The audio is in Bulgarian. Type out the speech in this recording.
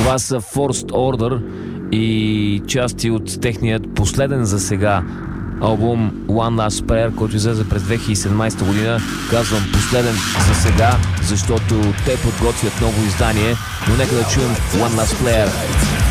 Това са First Order и части от техният последен за сега албум One Last Prayer, който излезе през 2017 година. Казвам последен за сега, защото те подготвят ново издание, но нека да чуем One Last Prayer.